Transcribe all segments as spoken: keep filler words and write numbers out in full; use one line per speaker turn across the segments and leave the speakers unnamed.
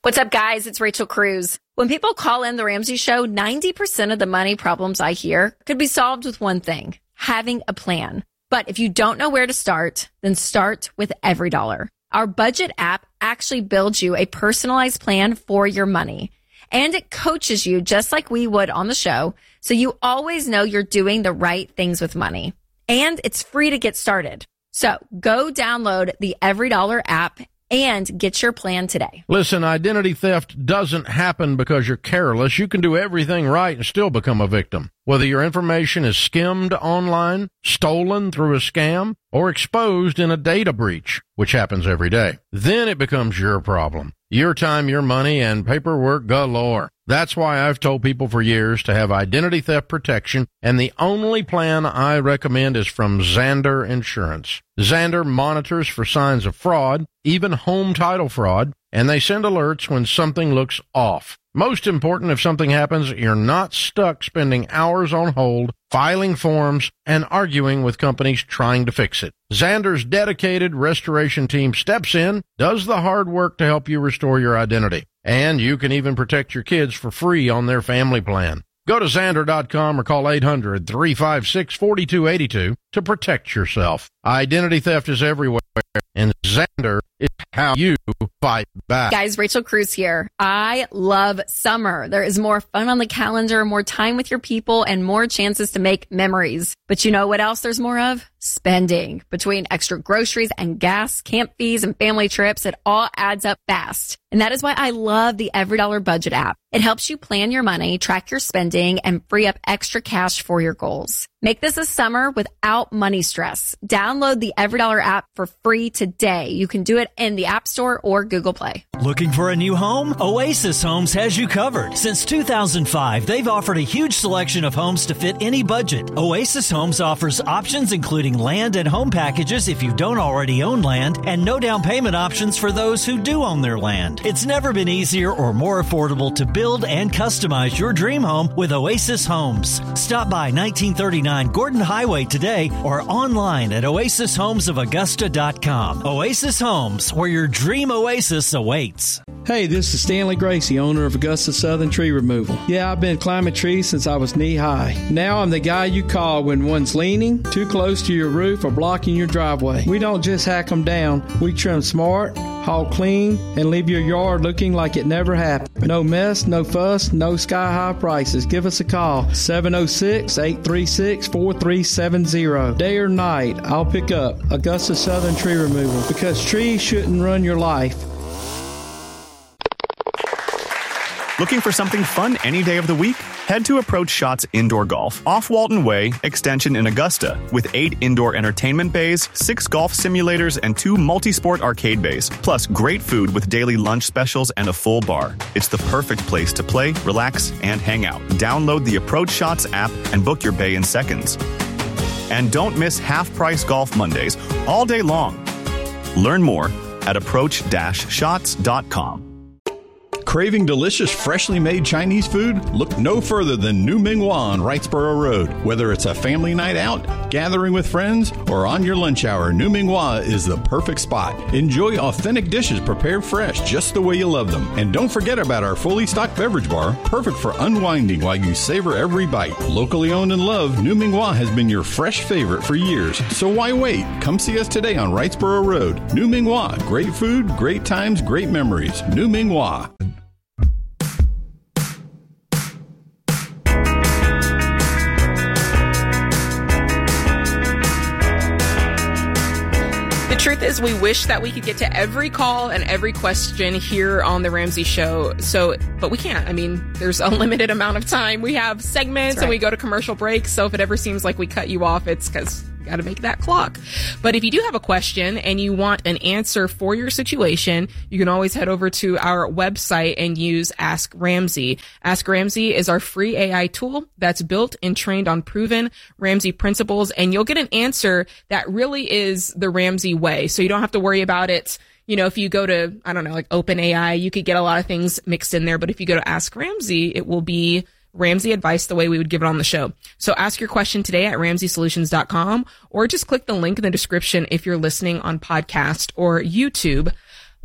What's up, guys? It's Rachel Cruz. When people call in the Ramsey Show, ninety percent of the money problems I hear could be solved with one thing, having a plan. But if you don't know where to start, then start with EveryDollar. Our budget app actually builds you a personalized plan for your money. And it coaches you just like we would on the show, so you always know you're doing the right things with money. And it's free to get started. So go download the EveryDollar app and get your plan today.
Listen, identity theft doesn't happen because you're careless. You can do everything right and still become a victim. Whether your information is skimmed online, stolen through a scam, or exposed in a data breach, which happens every day, then it becomes your problem. Your time, your money, and paperwork galore. That's why I've told people for years to have identity theft protection, and the only plan I recommend is from Zander Insurance. Zander monitors for signs of fraud, even home title fraud, and they send alerts when something looks off. Most important, if something happens, you're not stuck spending hours on hold, filing forms, and arguing with companies trying to fix it. Zander's dedicated restoration team steps in, does the hard work to help you restore your identity. And you can even protect your kids for free on their family plan. Go to Zander dot com or call eight hundred, three five six, four two eight two to protect yourself. Identity theft is everywhere, and Zander is how you fight back.
Guys, Rachel Cruz here. I love summer. There is more fun on the calendar, more time with your people, and more chances to make memories. But you know what else there's more of? Spending. Between extra groceries and gas, camp fees, and family trips, it all adds up fast. And that is why I love the EveryDollar budget app. It helps you plan your money, track your spending, and free up extra cash for your goals. Make this a summer without money stress. Download the EveryDollar app for free today. You can do it in the App Store or Google Play.
Looking for a new home? Oasis Homes has you covered. Since two thousand five, they've offered a huge selection of homes to fit any budget. Oasis Homes offers options including land and home packages if you don't already own land, and no down payment options for those who do own their land. It's never been easier or more affordable to build and customize your dream home with Oasis Homes. Stop by nineteen thirty-nine Gordon Highway today or online at oasis homes of augusta dot com. Oasis Homes, where your dream oasis awaits.
Hey, this is Stanley Gracie, owner of Augusta Southern Tree Removal. Yeah, I've been climbing trees since I was knee-high. Now I'm the guy you call when one's leaning, too close to your roof, or blocking your driveway. We don't just hack them down. We trim smart, haul clean, and leave your yard looking like it never happened. No mess, no fuss, no sky-high prices. Give us a call, seven oh six, eight three six, four three seven zero. Day or night, I'll pick up. Augusta Southern Tree Removal, because trees shouldn't run your life.
Looking for something fun any day of the week? Head to Approach Shots Indoor Golf off Walton Way, Extension in Augusta, with eight indoor entertainment bays, six golf simulators, and two multi-sport arcade bays, plus great food with daily lunch specials and a full bar. It's the perfect place to play, relax, and hang out. Download the Approach Shots app and book your bay in seconds. And don't miss half-price golf Mondays all day long. Learn more at approach shots dot com.
Craving delicious, freshly made Chinese food? Look no further than New Ming Hua on Wrightsboro Road. Whether it's a family night out, gathering with friends, or on your lunch hour, New Ming Hua is the perfect spot. Enjoy authentic dishes prepared fresh, just the way you love them. And don't forget about our fully stocked beverage bar, perfect for unwinding while you savor every bite. Locally owned and loved, New Ming Hua has been your fresh favorite for years. So why wait? Come see us today on Wrightsboro Road. New Ming Hua. Great food, great times, great memories. New Ming Hua.
The truth is, we wish that we could get to every call and every question here on the Ramsey Show. So, but we can't. I mean, there's a limited amount of time. We have segments right. And we go to commercial breaks. So if it ever seems like we cut you off, it's because got to make that clock. But if you do have a question and you want an answer for your situation, you can always head over to our website and use Ask Ramsey. Ask Ramsey is our free A I tool that's built and trained on proven Ramsey principles, and you'll get an answer that really is the Ramsey way. So you don't have to worry about it. You know, if you go to, I don't know, like OpenAI, you could get a lot of things mixed in there. But if you go to Ask Ramsey, it will be Ramsey advice the way we would give it on the show. So ask your question today at ramsey solutions dot com, or just click the link in the description if you're listening on podcast or YouTube.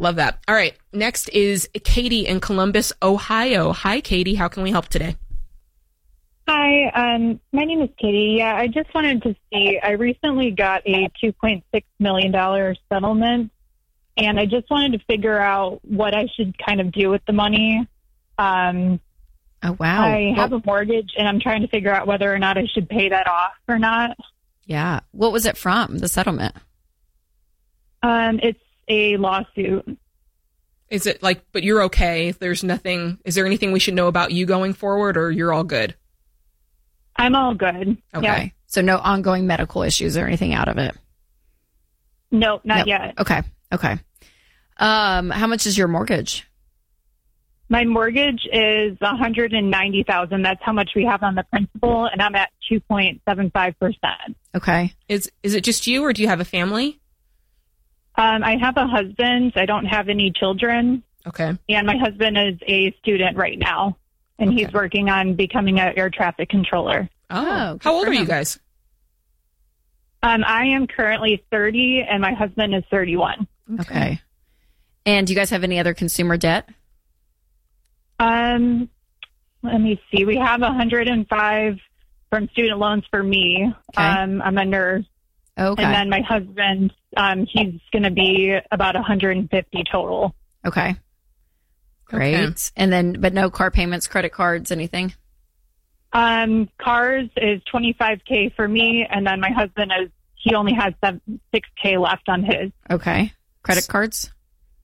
Love that. All right. Next is Katie in Columbus, Ohio. Hi, Katie. How can we help today?
Hi, um, my name is Katie. Yeah, I just wanted to see, I recently got a two point six million dollars settlement, and I just wanted to figure out what I should kind of do with the money. Um,
oh, wow.
I have
well,
a mortgage, and I'm trying to figure out whether or not I should pay that off or not.
Yeah. What was it from, the settlement?
Um, it's a lawsuit.
Is it like, but you're okay? There's nothing, is there anything we should know about you going forward, or you're all good?
I'm all good.
Okay.
Yeah.
So no ongoing medical issues or anything out of it?
Nope, not
nope.
yet.
Okay. Okay. Um, how much is your mortgage?
My mortgage is one hundred ninety thousand dollars. That's how much we have on the principal, and I'm at two point seven five percent.
Okay.
Is is it just you, or do you have a family?
Um, I have a husband. I don't have any children.
Okay.
And my husband is a student right now, and
Okay.
he's working on becoming an air traffic controller.
Oh.
Oh, good
How old
for
are you
him.
guys?
Um, I am currently thirty, and my husband is thirty-one.
Okay. And do you guys have any other consumer debt?
Um, let me see. We have one hundred five from student loans for me.
Okay.
Um, I'm a nurse.
Okay.
And then my husband, um, he's going to be about one hundred fifty total.
Okay. Great.
Okay.
And then, but no car payments, credit cards, anything?
Um, cars is twenty-five K for me, and then my husband is, he only has six K left on his.
Okay. Credit cards?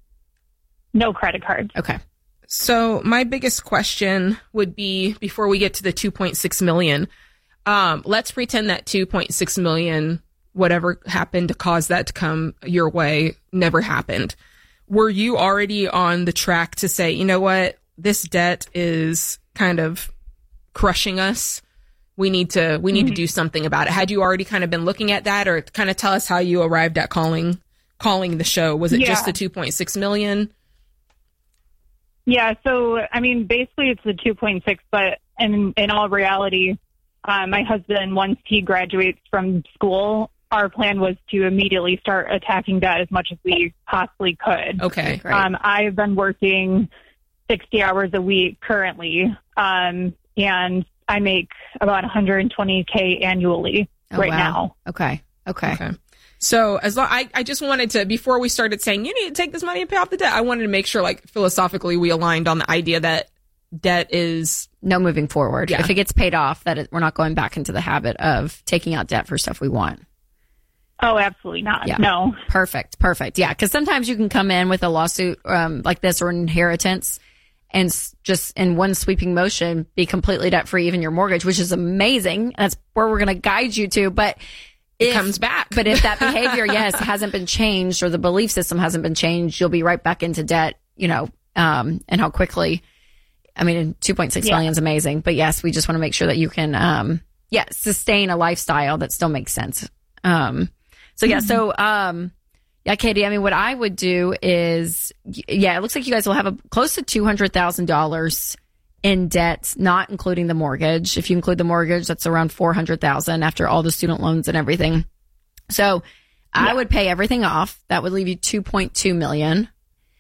No credit cards.
Okay.
So my biggest question would be, before we get to the two point six million, um, let's pretend that two point six million, whatever happened to cause that to come your way, never happened. Were you already on the track to say, you know what, this debt is kind of crushing us? We need to, we need
Mm-hmm.
to do something about it. Had you already kind of been looking at that, or kind of tell us how you arrived at calling, calling the show? Was it
Yeah.
just the two point six million?
Yeah, so, I mean, basically it's the two point six, but in, in all reality, uh, my husband, once he graduates from school, our plan was to immediately start attacking that as much as we possibly could.
Okay.
Great.
Um, I've been working sixty hours a week currently, um, and I make about one hundred twenty K annually
Oh,
right
wow.
now.
Okay. Okay.
Okay. So as long, I, I just wanted to, before we started saying, you need to take this money and pay off the debt, I wanted to make sure, like, philosophically we aligned on the idea that debt is,
No moving forward.
Yeah.
If it gets paid off, that it, we're not going back into the habit of taking out debt for stuff we want.
Oh, absolutely not.
Yeah.
No.
Perfect. Perfect. Yeah. Because sometimes you can come in with a lawsuit um, like this or an inheritance and s- just in one sweeping motion be completely debt free, even your mortgage, which is amazing. That's where we're going to guide you to. But
it
if-
comes back.
But if that behavior, yes, hasn't been changed or the belief system hasn't been changed, you'll be right back into debt, you know, um, and how quickly. I mean, two point six
Yeah.
million is amazing. But yes, we just want to make sure that you can, um, yeah, sustain a lifestyle that still makes sense. Um, so yeah, so, um, yeah, Katie, I mean, what I would do is, yeah, it looks like you guys will have a close to two hundred thousand dollars in debt, not including the mortgage. If you include the mortgage, that's around four hundred thousand after all the student loans and everything. So I would pay everything off. That would leave you two point two million.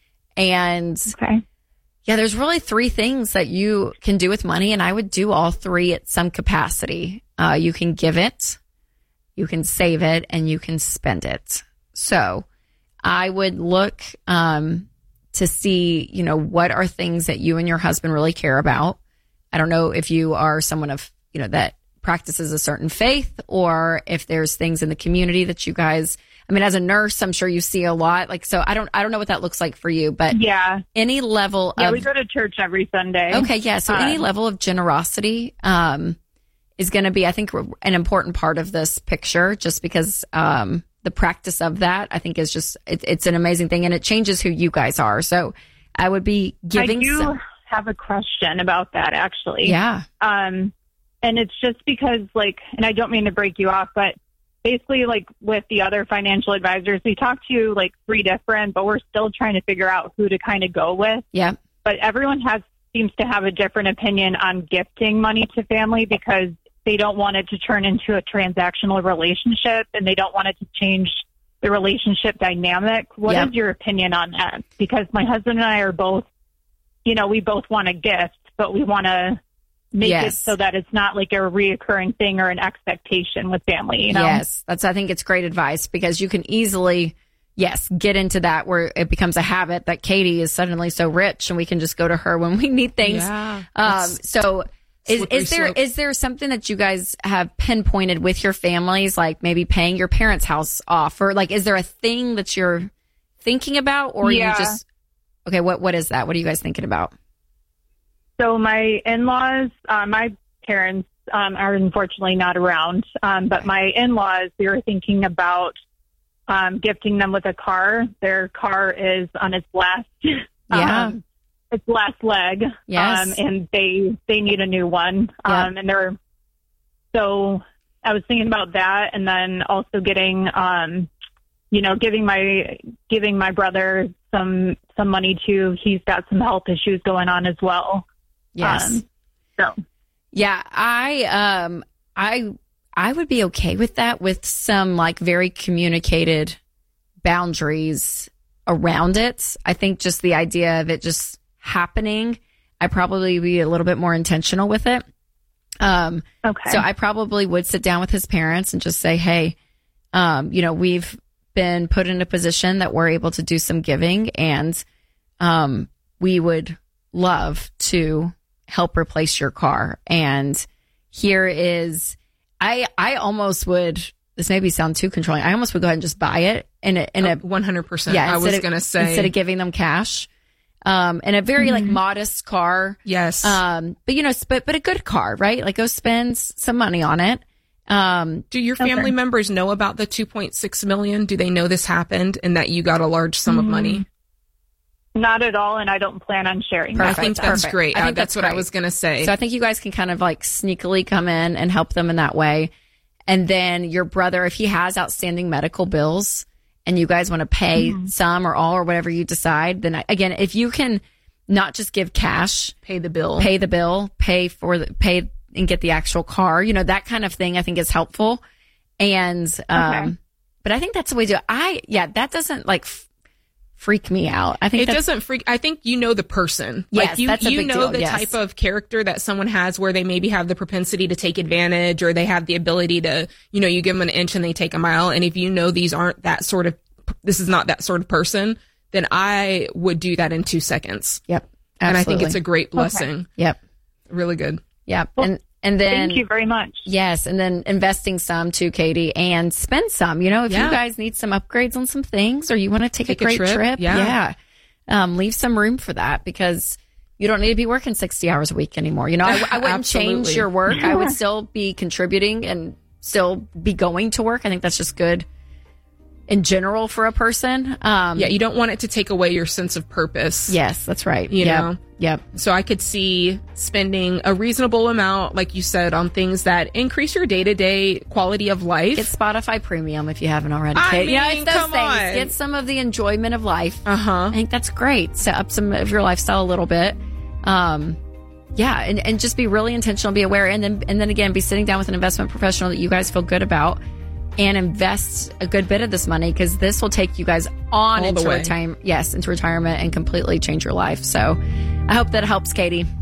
And
Okay.
yeah, there's really three things that you can do with money, and I would do all three at some capacity. Uh, you can give it, you can save it, and you can spend it. So I would look um, to see, you know, what are things that you and your husband really care about. I don't know if you are someone of, you know, that practices a certain faith, or if there's things in the community that you guys, I mean, as a nurse, I'm sure you see a lot. Like, so I don't, I don't know what that looks like for you, but
Yeah.
any level
Yeah,
of,
we go to church every Sunday.
okay. Yeah. So
Uh,
any level of generosity, um, is going to be, I think, an important part of this picture, just because, um, the practice of that, I think, is just, it, it's an amazing thing, and it changes who you guys are. So I would be giving
I do
some,
have a question about that, actually.
yeah.
Um, and it's just because, like, and I don't mean to break you off, but basically, like, with the other financial advisors, we talked to, like, three different, but we're still trying to figure out who to kind of go with.
Yeah.
But everyone has seems to have a different opinion on gifting money to family, because they don't want it to turn into a transactional relationship, and they don't want it to change the relationship dynamic. What
Yep.
is your opinion on that? Because my husband and I are both, you know, we both want a gift, but we want to make
Yes.
it so that it's not like a reoccurring thing or an expectation with family, you know?
Yes, that's, I think it's great advice because you can easily, yes, get into that where it becomes a habit that Katie is suddenly so rich and we can just go to her when we need things.
Yeah,
um, so is,
slippery
is there,
slope.
is there something that you guys have pinpointed with your families, like maybe paying your parents' house off, or like, is there a thing that you're thinking about, or
Yeah.
you just, okay, what, what is that? What are you guys thinking about?
So my in-laws, uh, my parents um, are unfortunately not around, um, but my in-laws, we were thinking about um, gifting them with a car. Their car is on its last,
Yeah.
um, its last leg,
Yes.
um, and they they need a new one.
Yeah.
Um, and they're so I was thinking about that, and then also getting, um, you know, giving my giving my brother some some money too. He's got some health issues going on as well.
Yes.
Um, so
Yeah, I um I I would be okay with that, with some like very communicated boundaries around it. I think just the idea of it just happening, I probably be a little bit more intentional with it. Um
okay.
so I probably would sit down with his parents and just say, "Hey, um you know, we've been put in a position that we're able to do some giving, and um we would love to help replace your car. And here is, I, I almost would, this maybe sound too controlling. I almost would go ahead and just buy it in a, in a,
one hundred percent.
yeah,
I
instead
was
of-
going to say.
instead of giving them cash, um, and a very like modest car.
Yes.
Um, but you know, but, but a good car, right? Like go spend some money on it. Um,
Do your family
Okay.
members know about the two point six million? Do they know this happened and that you got a large sum of money?
Not at all, and I don't plan on sharing.
Perfect.
that
I think
with them.
that's
Perfect.
great.
I
Uh,
think
that's,
that's
what I
great.
was going to say.
So I think you guys can kind of like sneakily come in and help them in that way. And then your brother, if he has outstanding medical bills and you guys want to pay some or all or whatever you decide, then I, again, if you can not just give cash,
Pay the bill.
pay the bill, pay for the, pay and get the actual car, you know, that kind of thing I think is helpful. And, um,
Okay.
but I think that's the way to do it. I, yeah, that doesn't like f- freak me out. I think
It
that's,
doesn't freak. I think you know the person.
Yes,
like you,
that's a
you
big
know
deal,
the
yes.
type of character that someone has where they maybe have the propensity to take advantage, or they have the ability to, you know, you give them an inch and they take a mile. And if you know these aren't that sort of, this is not that sort of person, then I would do that in two seconds.
yep.
And I think
absolutely.
it's a great blessing.
Yep.
Really good.
Yep. And, and then,
Thank you very much.
yes, and then investing some too, Katie, and spend some. You know, if
Yeah.
you guys need some upgrades on some things, or you want to take,
Take
a
a
great
trip,
trip,
yeah.
yeah, um, leave some room for that, because you don't need to be working sixty hours a week anymore. You know, I, I wouldn't change
Absolutely.
your work. I would still be contributing and still be going to work. I think that's just good in general for a person. Um,
Yeah, you don't want it to take away your sense of purpose.
yes, that's right.
You
yep.
know?
Yep.
So I could see spending a reasonable amount, like you said, on things that increase your day-to-day quality of life.
Get Spotify Premium if you haven't already.
I
Katie. you know,
mean,
it's those
come
things.
on.
Get some of the enjoyment of life.
Uh-huh.
I think that's great. Set up some of your lifestyle a little bit. Um, yeah, and, and just be really intentional, be aware, and then and then again, be sitting down with an investment professional that you guys feel good about, and invest a good bit of this money, because this will take you guys on
All the
into
way.
retirement. Yes, into retirement and completely change your life. So, I hope that helps, Katie.